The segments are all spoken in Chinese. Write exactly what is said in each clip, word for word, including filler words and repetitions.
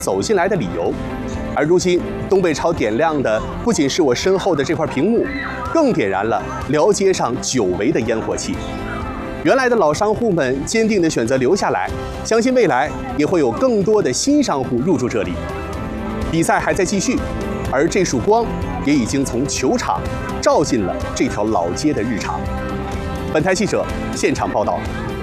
走进来的理由。而如今，东北超点亮的不仅是我身后的这块屏幕，更点燃了辽街上久违的烟火气。原来的老商户们坚定地选择留下来，相信未来也会有更多的新商户入驻这里。比赛还在继续，而这束光也已经从球场照进了这条老街的日常。本台记者现场报道。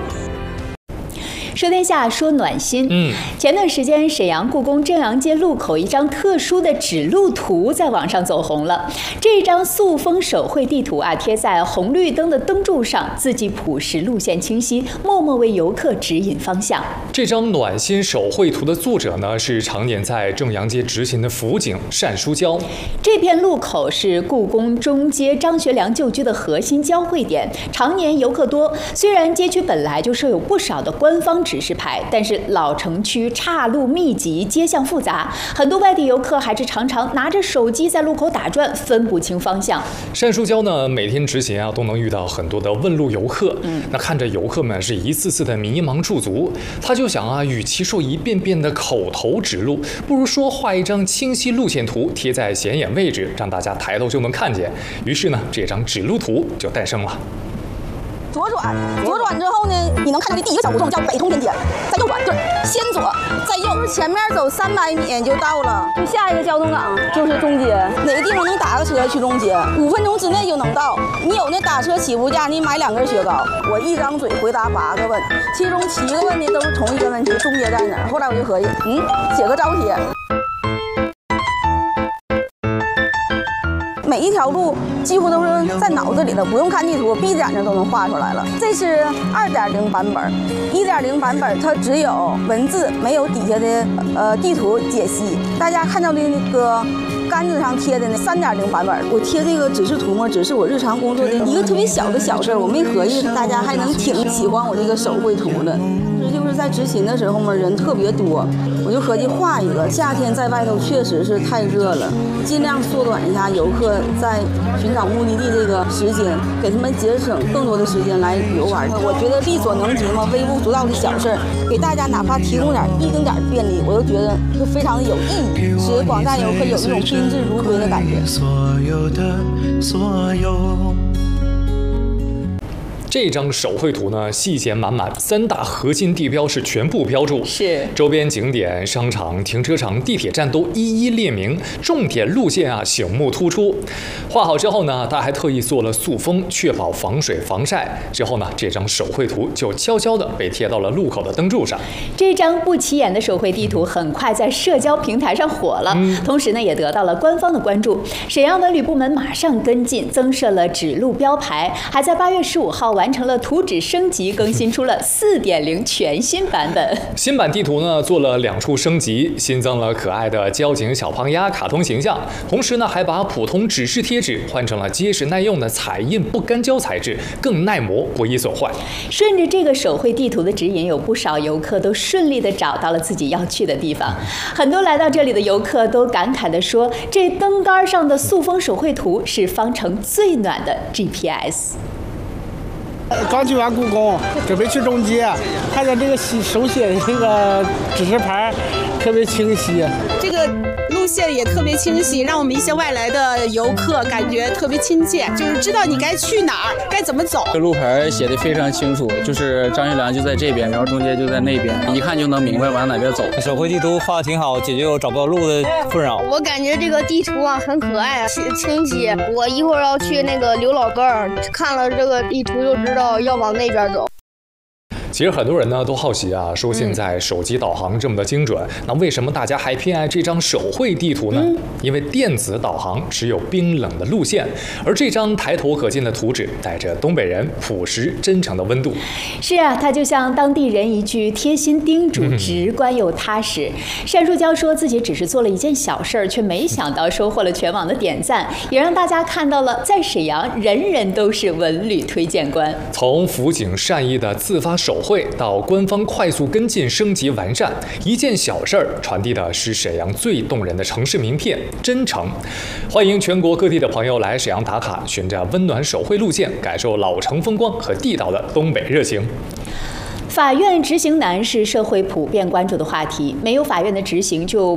说天下，说暖心。嗯，前段时间沈阳故宫正阳街路口一张特殊的指路图在网上走红了。这张塑封手绘地图啊，贴在红绿灯的灯柱上，字迹朴实，路线清晰，默默为游客指引方向。 这张暖心手绘图的作者呢，是常年在正阳街执勤的辅警单书娇。 这片路口是故宫中街张学良旧居的核心交汇点，常年游客多。虽然街区本来就设有不少的官方指示牌，但是老城区岔路密集，街巷复杂，很多外地游客还是常常拿着手机在路口打转，分不清方向。 单书娇呢，每天执勤啊，都能遇到很多的问路游客。嗯，那看着游客们是一次次的迷茫驻足，他就想啊，与其说一遍遍的口头指路，不如说画一张清晰路线图贴在显眼位置，让大家抬头就能看见。于是呢，这张指路图就诞生了。 左转，左转之后呢，你能看到的第一个小胡同叫北通天街，再右转，对，先左再右，前面走三百米就到了。就下一个交通岗就是中街，哪个地方能打个车去中街，五分钟之内就能到。你有那打车起步价，你买两根雪糕。我一张嘴回答八个问，其中七个问题都是同一个问题：中街在哪儿？后来我就合计，嗯，写个招贴。每一条路几乎都是在脑子里的，不用看地图，闭着眼睛都能画出来了。这是二点零版本，一点零版本它只有文字，没有底下的呃地图解析。大家看到的那个杆子上贴的那三点零版本，我贴这个指示图嘛，只是我日常工作的一个特别小的小事儿，我没合计大家还能挺喜欢我这个手绘图的。就是在执勤的时候嘛，人特别多，我就合计画一个。夏天在外头确实是太热了，尽量缩短一下游客在寻找目的地这个时间，给他们节省更多的时间来游玩。我觉得力所能及嘛，微不足道的小事儿，给大家哪怕提供点一丁点便利，我都觉得就非常的有意义，使广大游客有一种宾至如归的感觉。所有的所有。 这张手绘图呢，细节满满，三大核心地标是全部标注， 是周边景点、商场、停车场、地铁站都一一列明，重点路线啊醒目突出。画好之后呢，他还特意做了塑封，确保防水防晒。之后呢，这张手绘图就悄悄地被贴到了路口的灯柱上。 这张不起眼的手绘地图很快在社交平台上火了，嗯、同时呢，也得到了官方的关注。沈阳文旅部门马上跟进，增设了指路标牌，还在八月十五号完成了图纸升级，更新出了 四点零 全新版本。 新版地图呢做了两处升级，新增了可爱的交警小胖丫卡通形象，同时呢还把普通指示贴纸换成了结实耐用的彩印不干胶材质，更耐磨不易损坏。 顺着这个手绘地图的指引，有不少游客都顺利地找到了自己要去的地方。很多来到这里的游客都感慨地说，这灯杆上的塑封手绘图是方城最暖的 G P S。 刚去完故宫，准备去中街，看见这个手写的这个指示牌，特别清晰。 这个路线也特别清晰，让我们一些外来的游客感觉特别亲切，就是知道你该去哪儿，该怎么走。 这路牌写的非常清楚，就是张学良就在这边，然后中街就在那边，一看就能明白往哪边走。 手绘地图画的挺好，解决我找不到路的困扰。 我感觉这个地图啊很可爱啊，清晰。我一会儿要去那个刘老根儿，看了这个地图就知道要往那边走。 其实很多人呢都好奇啊，说现在手机导航这么的精准，嗯、那为什么大家还偏爱这张手绘地图呢？嗯、因为电子导航只有冰冷的路线，而这张抬头可见的图纸带着东北人朴实真诚的温度。 是啊，它就像当地人一句贴心叮嘱，嗯、直观又踏实。单书娇说自己只是做了一件小事儿，却没想到收获了全网的点赞，也让大家看到了在沈阳人人都是文旅推荐官。 从辅警善意的自发手绘到官方快速跟进升级完善，一件小事儿传递的是沈阳最动人的城市名片——真诚。欢迎全国各地的朋友来沈阳打卡，循着温暖手绘路线，感受老城风光和地道的东北热情。 法院执行难是社会普遍关注的话题，没有法院的执行就